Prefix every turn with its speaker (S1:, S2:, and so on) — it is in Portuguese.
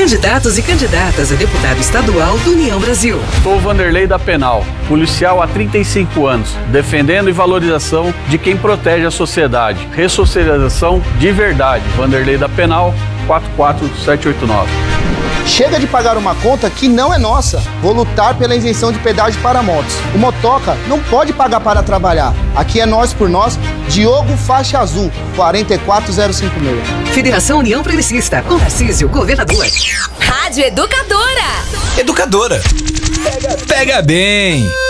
S1: Candidatos e candidatas a deputado estadual do União Brasil.
S2: Sou Vanderlei da Penal, policial há 35 anos, defendendo e valorização de quem protege a sociedade. Ressocialização de verdade. Vanderlei da Penal, 44789.
S3: Chega de pagar uma conta que não é nossa. Vou lutar pela isenção de pedágio para motos. O motoca não pode pagar para trabalhar. Aqui é nós por nós. Diogo Faixa Azul, 44056.
S1: Federação União Progressista, com Tarcísio, governador.
S4: Rádio Educadora.
S5: Educadora. Pega bem.